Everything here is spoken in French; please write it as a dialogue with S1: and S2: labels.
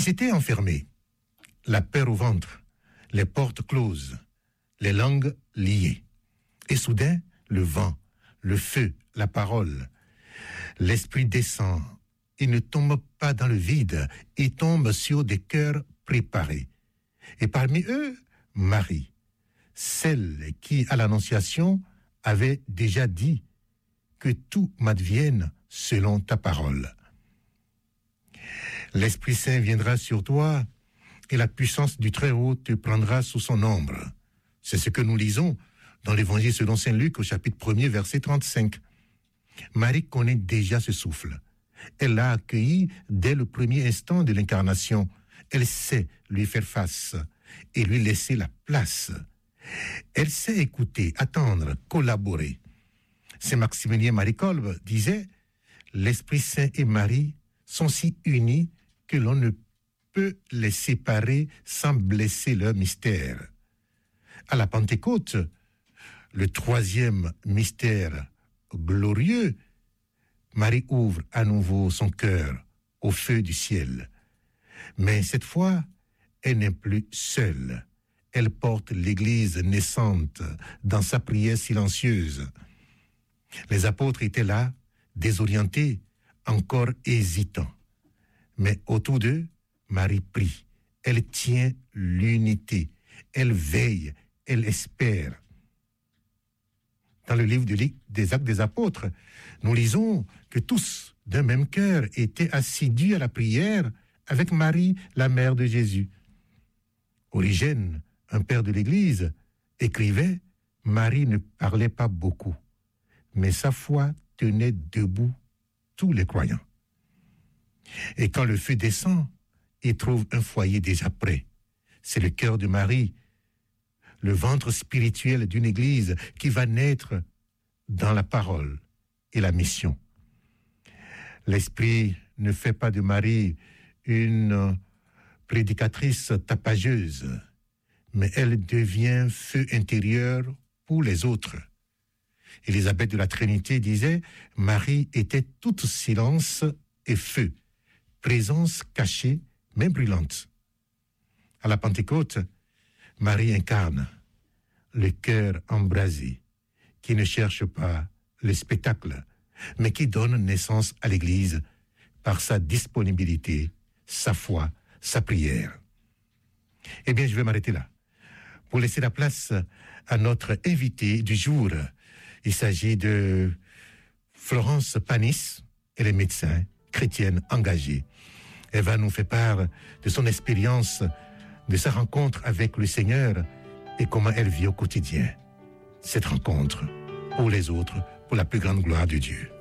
S1: Ils étaient enfermés, la peur au ventre, les portes closes, les langues liées. Et soudain, le vent, le feu, la parole. L'Esprit descend. Il ne tombe pas dans le vide, il tombe sur des cœurs préparés. Et parmi eux, Marie, celle qui, à l'Annonciation, avait déjà dit que tout m'advienne selon ta parole. L'Esprit Saint viendra sur toi et la puissance du Très-Haut te prendra sous son ombre. C'est ce que nous lisons dans l'Évangile selon saint Luc au chapitre 1er, verset 35. Marie connaît déjà ce souffle. Elle l'a accueilli dès le premier instant de l'incarnation. Elle sait lui faire face et lui laisser la place. Elle sait écouter, attendre, collaborer. Saint Maximilien Marie Kolbe disait « L'Esprit Saint et Marie sont si unis que l'on ne peut les séparer sans blesser leur mystère. » À la Pentecôte, le troisième mystère glorieux, Marie ouvre à nouveau son cœur au feu du ciel. Mais cette fois, elle n'est plus seule. Elle porte l'Église naissante dans sa prière silencieuse. Les apôtres étaient là, désorientés, encore hésitants. Mais autour d'eux, Marie prie. Elle tient l'unité. Elle veille. Elle espère. Dans le livre des Actes des Apôtres, nous lisons que tous, d'un même cœur, étaient assidus à la prière avec Marie, la mère de Jésus. Origène, un père de l'Église, écrivait « Marie ne parlait pas beaucoup, mais sa foi tenait debout tous les croyants. » Et quand le feu descend, il trouve un foyer déjà prêt. C'est le cœur de Marie, le ventre spirituel d'une Église qui va naître dans la parole et la mission. L'Esprit ne fait pas de Marie une prédicatrice tapageuse, mais elle devient feu intérieur pour les autres. Élisabeth de la Trinité disait « Marie était toute silence et feu, présence cachée mais brûlante. » À la Pentecôte, Marie incarne le cœur embrasé, qui ne cherche pas le spectacle, mais qui donne naissance à l'Église par sa disponibilité, sa foi, sa prière. Eh bien, je vais m'arrêter là pour laisser la place à notre invité du jour. Il s'agit de Florence Panis, elle est médecin, chrétienne engagée. Elle va nous faire part de son expérience, de sa rencontre avec le Seigneur et comment elle vit au quotidien cette rencontre pour les autres, pour la plus grande gloire de Dieu.